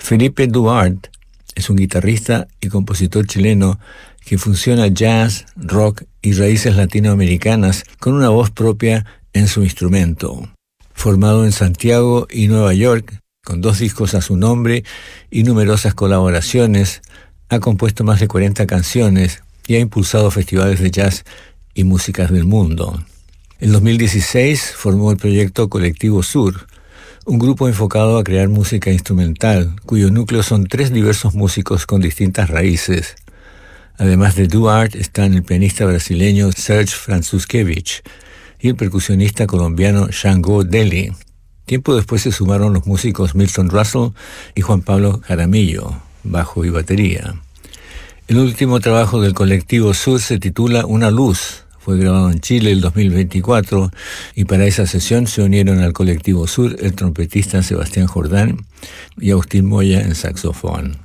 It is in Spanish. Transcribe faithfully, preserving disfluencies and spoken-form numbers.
Felipe Duarte es un guitarrista y compositor chileno que fusiona jazz, rock y raíces latinoamericanas con una voz propia en su instrumento. Formado en Santiago y Nueva York, con dos discos a su nombre y numerosas colaboraciones, ha compuesto más de cuarenta canciones y ha impulsado festivales de jazz y músicas del mundo. En dos mil dieciséis formó el proyecto Colectivo Sur, un grupo enfocado a crear música instrumental, cuyo núcleo son tres diversos músicos con distintas raíces. Además de Duarte están el pianista brasileño Serge Francuskevich y el percusionista colombiano Shango Deli. Tiempo después se sumaron los músicos Milton Russell y Juan Pablo Jaramillo, bajo y batería. El último trabajo del Colectivo Sur se titula Una Luz. Fue grabado en Chile el dos mil veinticuatro y para esa sesión se unieron al Colectivo Sur el trompetista Sebastián Jordán y Agustín Moya en saxofón.